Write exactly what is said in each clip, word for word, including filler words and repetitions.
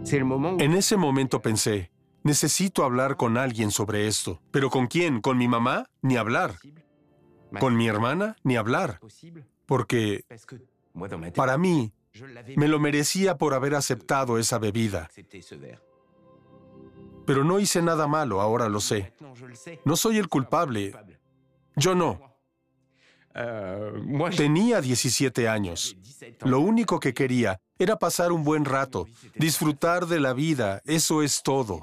En ese momento pensé, necesito hablar con alguien sobre esto. ¿Pero con quién? ¿Con mi mamá? Ni hablar. ¿Con mi hermana? Ni hablar. Porque, para mí, me lo merecía por haber aceptado esa bebida. Pero no hice nada malo, ahora lo sé. No soy el culpable. Yo no. Tenía diecisiete años. Lo único que quería era pasar un buen rato, disfrutar de la vida, eso es todo.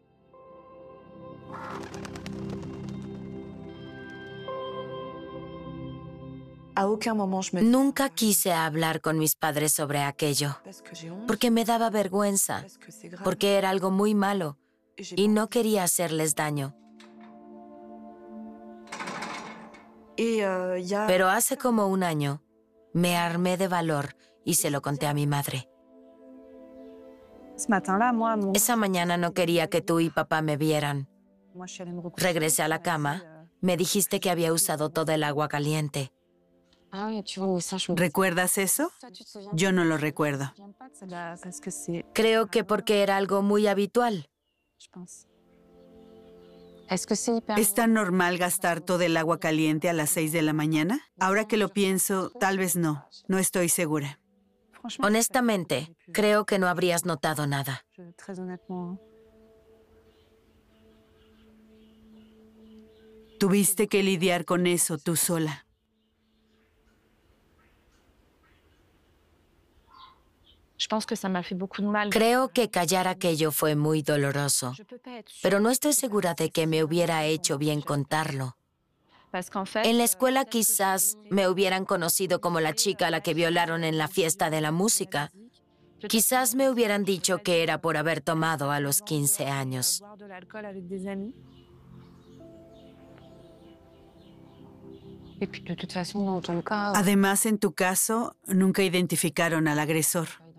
Nunca quise hablar con mis padres sobre aquello, porque me daba vergüenza, porque era algo muy malo y no quería hacerles daño. Pero hace como un año, me armé de valor y se lo conté a mi madre. Esa mañana no quería que tú y papá me vieran. Regresé a la cama, me dijiste que había usado todo el agua caliente. ¿Recuerdas eso? Yo no lo recuerdo. Creo que porque era algo muy habitual. ¿Es tan normal gastar todo el agua caliente a las seis de la mañana? Ahora que lo pienso, tal vez no. No estoy segura. Honestamente, creo que no habrías notado nada. Tuviste que lidiar con eso tú sola. Creo que callar aquello fue muy doloroso, pero no estoy segura de que me hubiera hecho bien contarlo. En la escuela quizás me hubieran conocido como la chica a la que violaron en la fiesta de la música. Quizás me hubieran dicho que era por haber tomado a los quince años. Además, en tu caso, nunca identificaron al agresor.